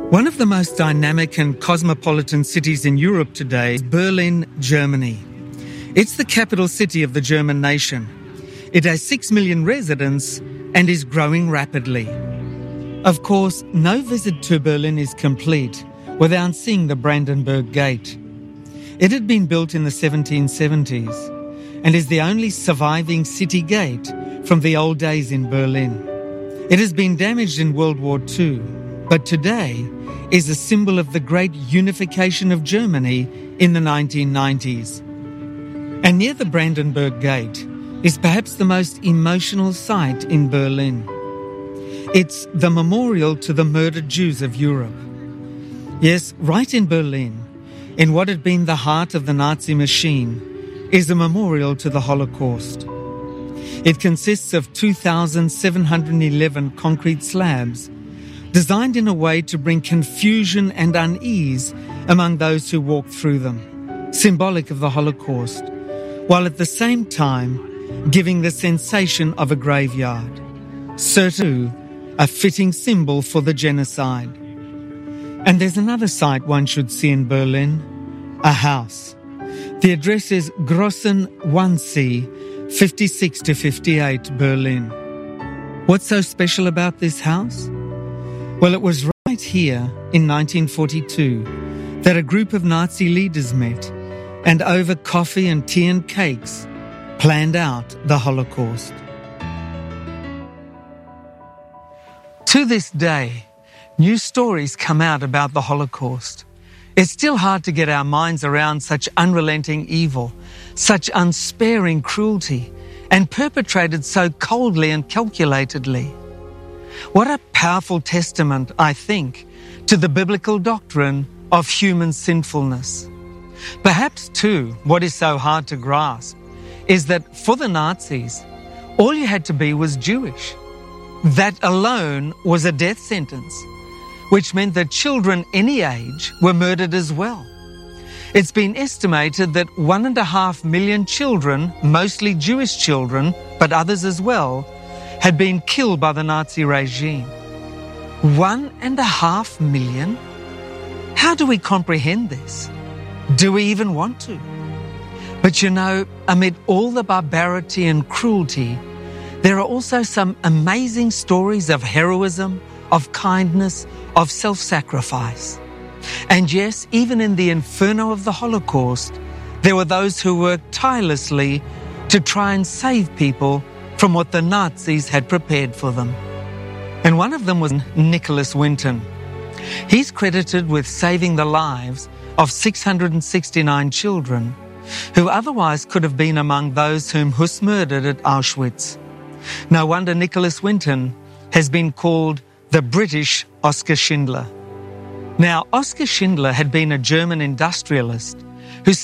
One of the most dynamic and cosmopolitan cities in Europe today is Berlin, Germany. It's the capital city of the German nation. It has 6 million residents and is growing rapidly. Of course, no visit to Berlin is complete without seeing the Brandenburg Gate. It had been built in the 1770s and is the only surviving city gate from the old days in Berlin. It has been damaged in World War II, but today is a symbol of the great unification of Germany in the 1990s. And near the Brandenburg Gate is perhaps the most emotional site in Berlin. It's the memorial to the murdered Jews of Europe. Yes, right in Berlin, in what had been the heart of the Nazi machine, is a memorial to the Holocaust. It consists of 2,711 concrete slabs designed in a way to bring confusion and unease among those who walk through them, symbolic of the Holocaust, while at the same time giving the sensation of a graveyard. Certainly, a fitting symbol for the genocide. And there's another sight one should see in Berlin, a house. The address is Grossen Wannsee, 56 to 58, Berlin. What's so special about this house? Well, it was right here in 1942 that a group of Nazi leaders met and over coffee and tea and cakes planned out the Holocaust. To this day, new stories come out about the Holocaust. It's still hard to get our minds around such unrelenting evil, such unsparing cruelty, and perpetrated so coldly and calculatedly. What a powerful testament, I think, to the biblical doctrine of human sinfulness. Perhaps, too, what is so hard to grasp is that for the Nazis, all you had to be was Jewish. That alone was a death sentence, which meant that children any age were murdered as well. It's been estimated that 1.5 million children, mostly Jewish children, but others as well, had been killed by the Nazi regime. 1.5 million? How do we comprehend this? Do we even want to? But you know, amid all the barbarity and cruelty, there are also some amazing stories of heroism, of kindness, of self-sacrifice. And yes, even in the inferno of the Holocaust, there were those who worked tirelessly to try and save people from what the Nazis had prepared for them. And one of them was Nicholas Winton. He's credited with saving the lives of 669 children who otherwise could have been among those whom Hus murdered at Auschwitz. No wonder Nicholas Winton has been called the British Oskar Schindler. Now, Oskar Schindler had been a German industrialist who